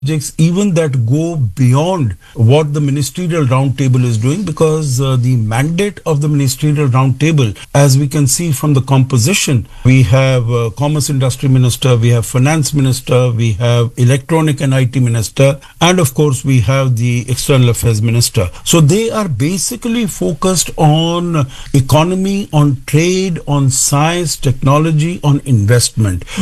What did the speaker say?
projects even that go beyond what the ministerial roundtable is doing, because the mandate of the ministerial roundtable, as we can see from the composition, we have commerce industry minister, we have finance minister, we have electronic and IT minister, and of course we have the external affairs minister. So they are basically focused on economy, on trade, on science, technology, on investment.